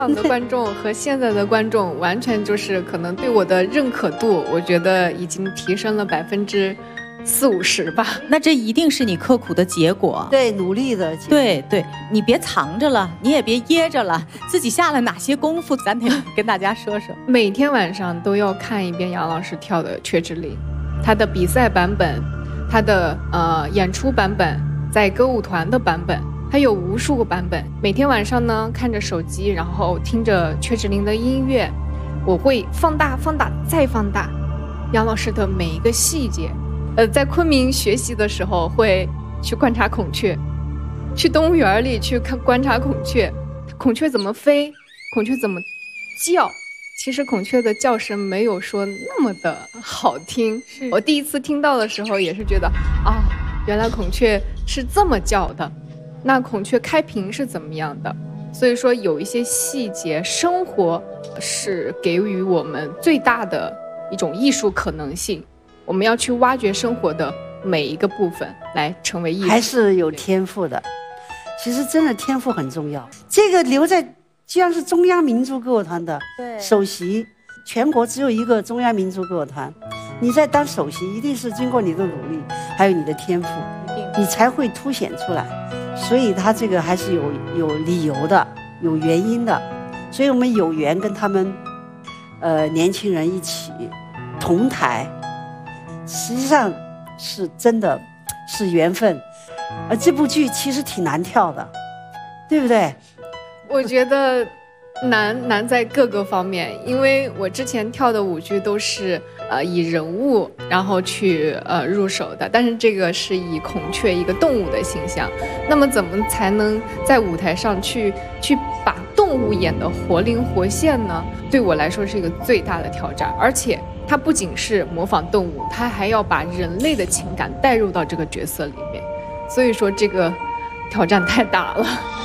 上的观众和现在的观众完全就是可能对我的认可度，我觉得已经提升了40%-50%吧。 那这一定是你刻苦的结果， 对，努力的结果。 对，你别藏着了，你也别掖着了，自己下了哪些功夫，咱得跟大家说说。 每天晚上都要看一遍杨老师跳的《雀之灵》，他的比赛版本，他的演出版本，在歌舞团的版本。它有无数个版本，每天晚上呢看着手机，然后听着雀之灵的音乐，我会放大再放大杨老师的每一个细节。在昆明学习的时候会去观察孔雀，去动物园里去观察孔雀，孔雀怎么飞，孔雀怎么叫。其实孔雀的叫声没有说那么的好听，我第一次听到的时候也是觉得啊，原来孔雀是这么叫的。那孔雀开屏是怎么样的？所以说有一些细节，生活是给予我们最大的一种艺术可能性。我们要去挖掘生活的每一个部分，来成为艺术。 还是有天赋的，其实真的天赋很重要。这个留在既然是中央民族歌舞团的首席，全国只有一个中央民族歌舞团，你在当首席，一定是经过你的努力，还有你的天赋，你才会凸显出来。所以他这个还是有理由的，有原因的。所以我们有缘跟他们年轻人一起同台，实际上是真的是缘分。这部剧其实挺难跳的，对不对？ 我觉得难在各个方面，因为我之前跳的舞剧都是以人物然后去入手的，但是这个是以孔雀一个动物的形象，那么怎么才能在舞台上去把动物演得活灵活现呢？对我来说是一个最大的挑战，而且它不仅是模仿动物，它还要把人类的情感带入到这个角色里面，所以说这个挑战太大了。